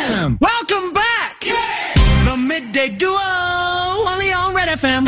FM. Welcome back. The Midday Duo, only on Red FM.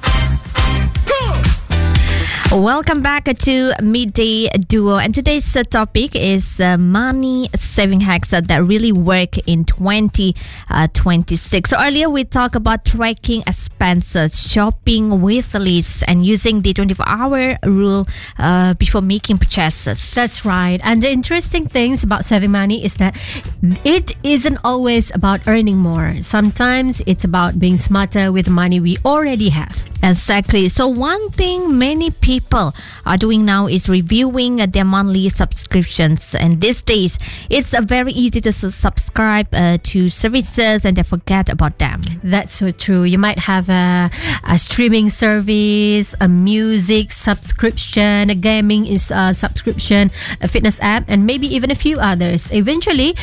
Welcome back to Midday Duo, and today's topic is money saving hacks that really work in 2026. So earlier we talked about tracking expenses, shopping with lists, and using the 24-hour rule before making purchases. That's right. And the interesting things about saving money is that it isn't always about earning more. Sometimes it's about being smarter with the money we already have. Exactly. So one thing many people are doing now is reviewing their monthly subscriptions. And these days, it's very easy to subscribe to services and they forget about them. That's so true. You might have a streaming service, a music subscription, a gaming subscription, a fitness app, and maybe even a few others. Individually,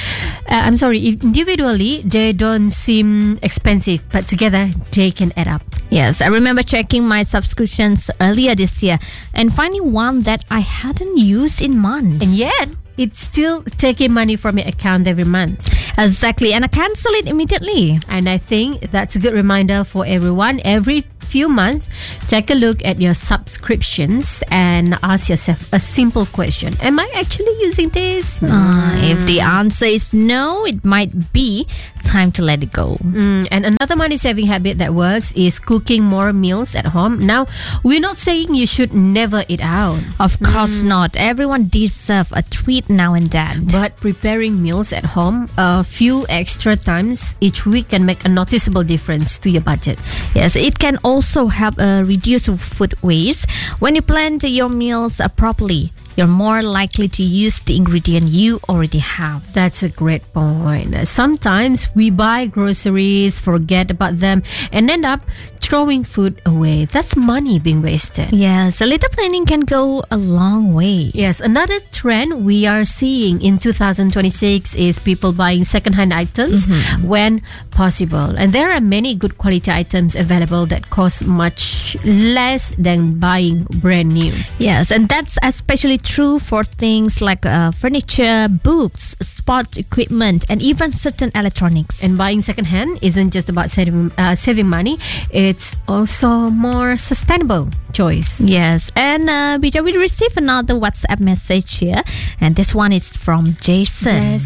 they don't seem expensive, but together they can add up. Yes, I remember checking my subscriptions earlier this year and finding one that I hadn't used in months. And yet, it's still taking money from your account every month. Exactly, and I cancel it immediately. And I think that's a good reminder for everyone. Every few months, take a look at your subscriptions and ask yourself a simple question. Am I actually using this? If the answer is no, it might be time to let it go. And another money saving habit that works is cooking more meals at home. Now, we're not saying you should never eat out. Of course not. Everyone deserves a treat now and then. But preparing meals at home a few extra times each week can make a noticeable difference to your budget. Yes, it can also help reduce food waste. When you plan your meals properly, you're more likely to use the ingredient you already have. That's a great point. Sometimes we buy groceries, forget about them, and end up throwing food away. That's money being wasted. Yes, a little planning can go a long way. Yes, another trend we are seeing in 2026 is people buying second-hand items when possible. And there are many good quality items available that cost much less than buying brand new. Yes, and that's especially true for things like furniture, books, sports equipment, and even certain electronics. And buying second-hand isn't just about saving money. It's also more sustainable choice. Yes, and Bija, we received another WhatsApp message here, and this one is from Jason.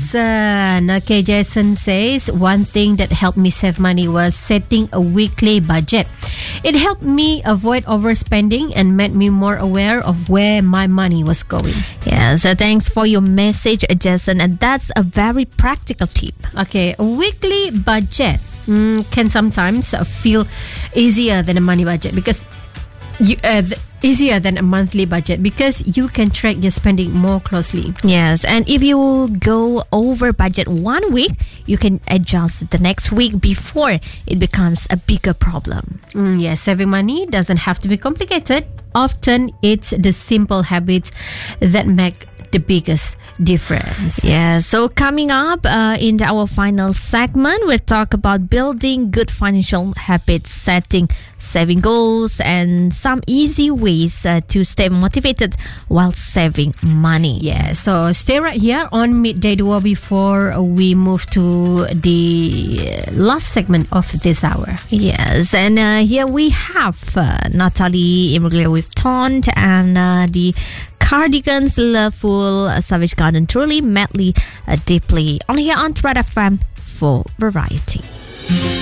Okay, Jason says, one thing that helped me save money was setting a weekly budget. It helped me avoid overspending and made me more aware of where my money was going. Yes, thanks for your message, Jason, and that's a very practical tip. Okay, a weekly budget can sometimes feel easier than a money budget because easier than a monthly budget because you can track your spending more closely. Yes, and if you go over budget 1 week, you can adjust the next week before it becomes a bigger problem. Yes, saving money doesn't have to be complicated. Often it's the simple habits that make the biggest difference. Yeah, so coming up in our final segment, we'll talk about building good financial habits, setting saving goals, and some easy ways to stay motivated while saving money. Yeah, so stay right here on Midday Duo before we move to the last segment of this hour. Yes, and here we have Natalie Imbruglia with Taunt and the Cardigans, Loveful, Savage Garden, Truly, Madly, Deeply. Only here on Red FM for variety.